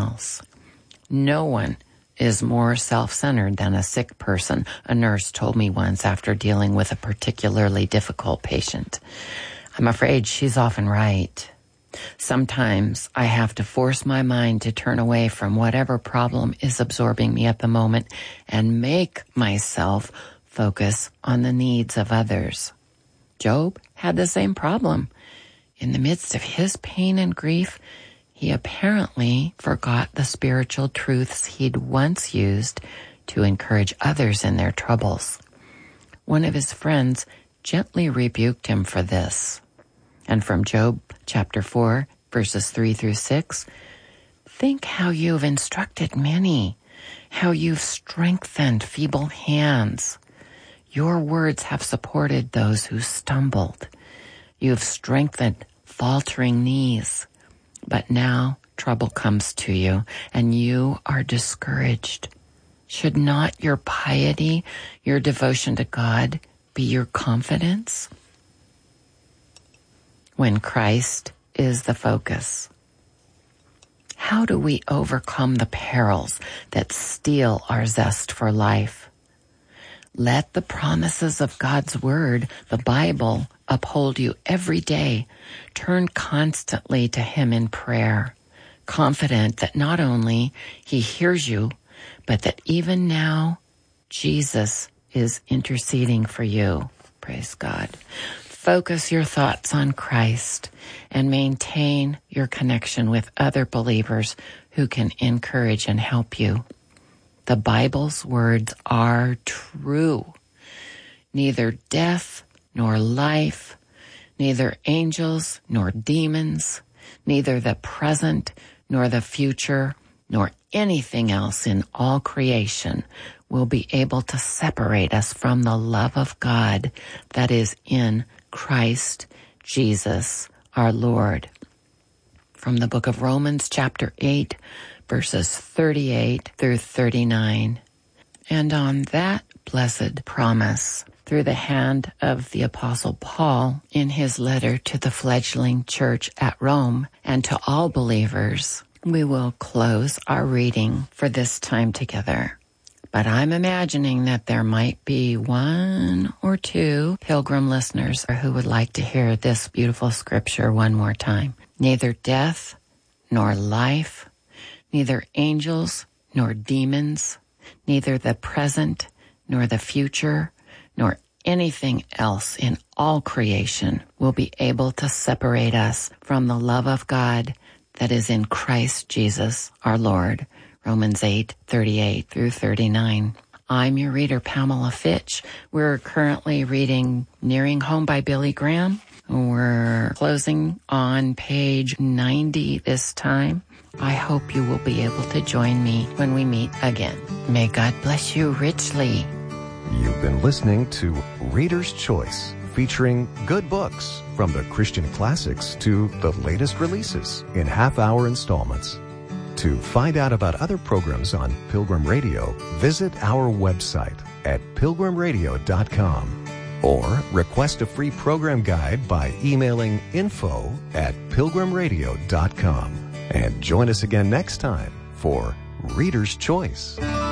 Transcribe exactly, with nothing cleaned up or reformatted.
else. No one is more self-centered than a sick person, a nurse told me once after dealing with a particularly difficult patient. I'm afraid she's often right. Sometimes I have to force my mind to turn away from whatever problem is absorbing me at the moment and make myself focus on the needs of others. Job had the same problem. In the midst of his pain and grief, he apparently forgot the spiritual truths he'd once used to encourage others in their troubles. One of his friends gently rebuked him for this. And from Job chapter four, verses three through six, think how you've instructed many, how you've strengthened feeble hands. Your words have supported those who stumbled. You've strengthened faltering knees. But now trouble comes to you, and you are discouraged. Should not your piety, your devotion to God, be your confidence? When Christ is the focus. How do we overcome the perils that steal our zest for life? Let the promises of God's Word, the Bible, uphold you every day. Turn constantly to Him in prayer, confident that not only He hears you, but that even now Jesus is interceding for you. Praise God. Focus your thoughts on Christ and maintain your connection with other believers who can encourage and help you. The Bible's words are true. Neither death nor life, neither angels nor demons, neither the present nor the future, nor anything else in all creation will be able to separate us from the love of God that is in Christ Jesus our Lord. From the book of Romans chapter eight, verses thirty-eight through thirty-nine. And on that blessed promise, through the hand of the Apostle Paul in his letter to the fledgling church at Rome and to all believers, we will close our reading for this time together. But I'm imagining that there might be one or two pilgrim listeners who would like to hear this beautiful scripture one more time. Neither death nor life, neither angels nor demons, neither the present nor the future, nor anything else in all creation will be able to separate us from the love of God that is in Christ Jesus our Lord. Romans eight, thirty-eight through thirty-nine. I'm your reader, Pamela Fitch. We're currently reading Nearing Home by Billy Graham. We're closing on page ninety this time. I hope you will be able to join me when we meet again. May God bless you richly. You've been listening to Reader's Choice, featuring good books from the Christian classics to the latest releases in half-hour installments. To find out about other programs on Pilgrim Radio, visit our website at pilgrim radio dot com or request a free program guide by emailing info at pilgrim radio dot com. And join us again next time for Reader's Choice.